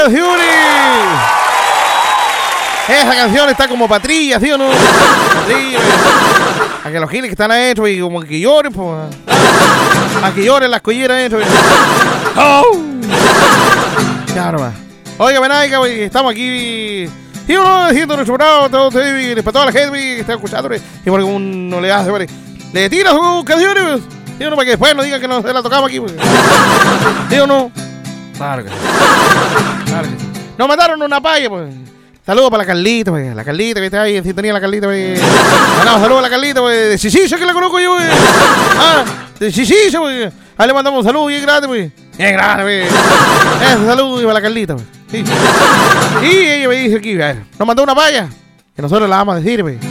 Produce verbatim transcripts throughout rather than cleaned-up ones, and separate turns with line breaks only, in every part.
canciones! Esa canción está como patrilla, ¿sí o no? Patrilla, a que los giles que están adentro y como que lloren, pues. A que lloren las colleras adentro. ¡Oh! Ya nomás. Oiga, Benaica, estamos aquí. Y uno haciendo nuestro bravo, todo, todo, para toda la gente que está escuchando. Y porque uno le hace, ¿vale? Le tira sus canciones, ¿sí o no? Para que después no diga que no se la tocamos aquí, pues. ¿Sí o no? Claro que sí. Claro que sí. Nos mataron una paya, pues. Saludos para la Carlita, pues. La Carlita que está ahí en sintonía, la Carlita, pues. Mandamos saludos a la Carlita, pues. De Chichicho, que la conozco yo, pues. Ah, de Chichicho, pues. Ahí le mandamos un saludo bien grande, pues. Bien grande, pues. Ese saludo para la Carlita, pues. Sí. Y ella me dice aquí, a ver, nos mandó una paya. Que nosotros la vamos a decir, pues.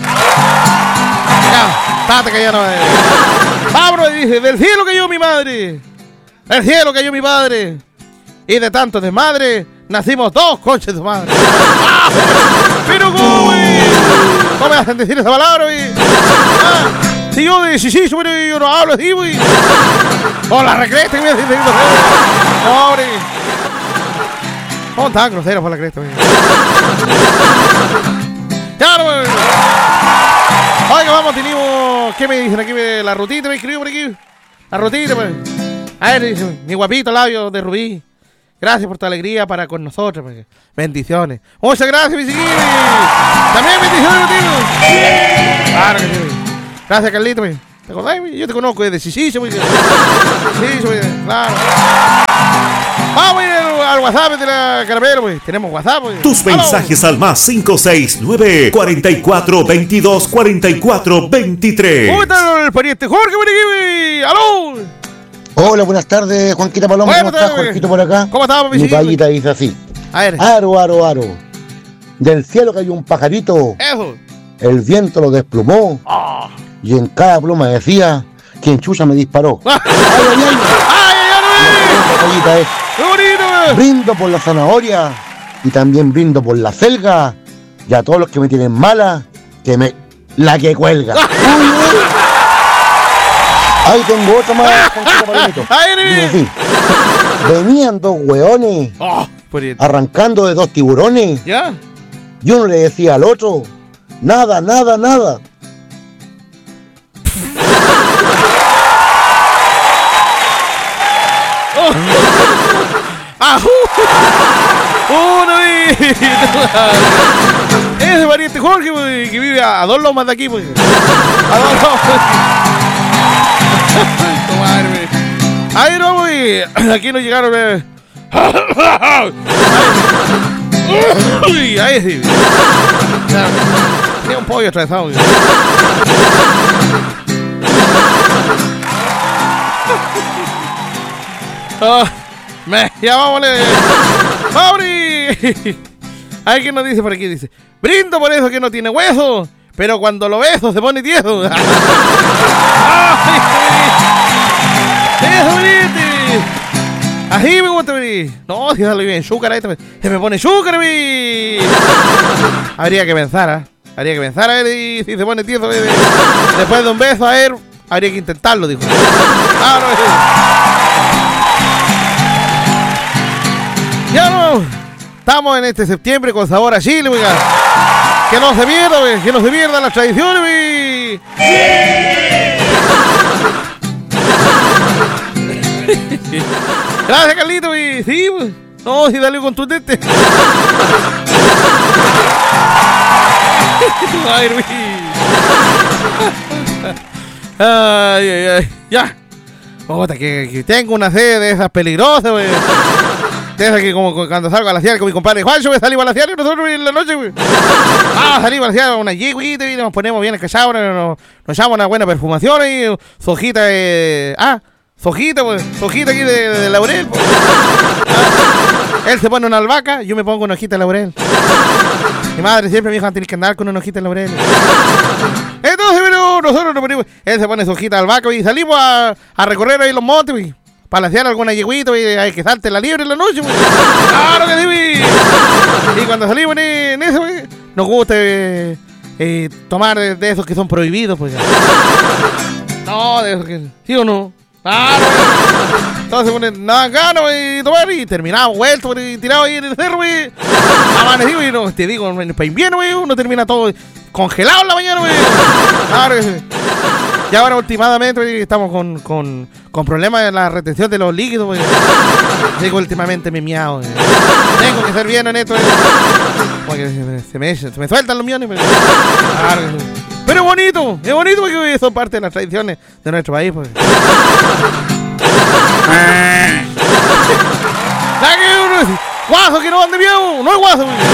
Ya, tate que ya no es. Vámonos, dice, del cielo cayó mi madre. Del cielo cayó mi padre. Y de tanto desmadre nacimos dos conches de madre. ¡Ah! Pero cómo, güey. ¿Cómo me hacen decir esa palabra, güey? Ah, si yo de chichicho, güey, yo no hablo así, güey. O la recresta que me hacen decir grosero. Pobre. ¿Cómo tan groseros por la cresta, güey? Claro, güey. Oiga, vamos, tenemos... ¿Qué me dicen aquí? La rutita me escribió por aquí. La rutita, pues. A ver, dice, mi guapito labio de rubí. Gracias por tu alegría para con nosotros, pues. Bendiciones. Muchas gracias, mi chiquillo. También bendiciones, tío. Claro que sí. Gracias, Carlito, pues. ¿Te acordás? Yo te conozco desde Chichicho, pues. Chichicho, pues. Claro. Vamos a ir al WhatsApp de la Caramelo, pues. Tenemos WhatsApp, pues.
Tus
¡Aló!
mensajes al más cinco seis nueve, cuatro cuatro, veintidós, cuarenta y cuatro, veintitrés.
¿Cómo está el pariente Jorge, por aquí, güey? ¡Aló!
Hola, buenas tardes, Juanquita Paloma.
Bueno,
¿Cómo estás,
güey.
Jorgito, por acá?
¿Cómo estamos, mi
Mi
chiquillo?
payita dice así.
A ver.
Aro, aro, aro. Del cielo cayó un pajarito.
Eso.
El viento lo desplumó.
Oh.
Y en cada pluma decía, quien chucha me disparó. ¡Ay, ay, ay!
¡Ay, ay,
Esta payita es,
¡qué bonito, güey!
brindo por la zanahoria y también brindo por la selga y a todos los que me tienen mala, que me... la que cuelga. Uy, uy. Ahí tengo otra más, Juanquita Palomito.
¡Ay,
Dice
ay!
así. Venían dos hueones
¡Oh, pariente!
arrancando de dos tiburones
¿Ya?
y uno le decía al otro, nada, nada, nada.
¡Ajú! ¡Uno, güey! Ese pariente Jorge, güey, que vive a, a dos lomas de aquí, pues. A dos lomas. Tu madre, güey. Ahí no, güey. Aquí nos llegaron, güey. Uy, ahí sí. Tiene un pollo atravesado, güey. Oh, me, ya vámonos. ¡Mauri! Hay quien nos dice por aquí, dice, brindo por eso que no tiene hueso, pero cuando lo beso se pone tieso. ¡Ay, eso, brinde! Así me gusta, brinde. No, si sale bien, azúcar, ahí se me pone azúcar, brinde. Habría que pensar, ¿ah? ¿eh? Habría que pensar a ver y si se pone tieso, brinde. Después de un beso, a ver, habría que intentarlo, dijo. Ah, no, ya no, estamos en este septiembre con sabor a Chile, oiga. Que no se pierda, oiga, que no se pierdan las tradiciones, oiga. Gracias, Carlito, oiga. Sí, pues. No, si dale contundente. Ay, ay, ay, ay, ya. Ota, que, que tengo una sed de esas peligrosas, oiga. De esa que como cuando salgo a la ciudad con mi compadre Juancho, me salimos a la ciudad y nosotros en la noche, güey. Ah, salimos a la ciudad, una yegüita y nos ponemos bien escachados, nos, nos echamos una buena perfumación y sojita de... Ah, sojita, pues, sojita aquí de, de laurel, pues. Ah, él se pone una albahaca, yo me pongo una hojita de laurel. Mi madre siempre me dijo, tienes que andar con una hojita de laurel. Entonces, bueno, nosotros nos ponemos... Él se pone su hojita de albahaca y salimos a, a recorrer ahí los montes, güey. Para laciar alguna yegüita, y hay que salte la liebre en la noche, güey. ¡Claro que sí, güey! Y cuando salimos en eso, güey, nos gusta eh, eh, tomar de, de esos que son prohibidos, pues. No, de esos que... ¿Sí o no? ¡Claro! Entonces, bueno, nada gana, güey, tomar y terminamos, vuelto, güey, tirado ahí en el cerro, güey. Amanecido, y no, te digo, para invierno, güey, uno termina todo congelado en la mañana, güey. Claro, y ahora, últimamente, güey, estamos con, con, con problemas en la retención de los líquidos, güey. Digo, últimamente me miado, güey. Tengo que ser bien en esto, güey. Porque se me, se me, se me sueltan los millones, güey. Claro, güey. Pero es bonito, es bonito porque güey, son parte de las tradiciones de nuestro país, pues. ¿Sabes qué uno dice? Guaso, que no ande viejo, no es guaso, güey.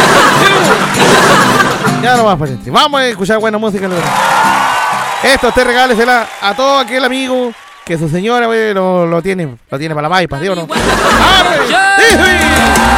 Ya no más, pariente. Vamos a escuchar buena música, ¿no? Esto te regálesela a todo aquel amigo que su señora, güey, lo, lo tiene, lo tiene para la paipa, ¿sí o no? ¡Arre! ¡Sí, sí!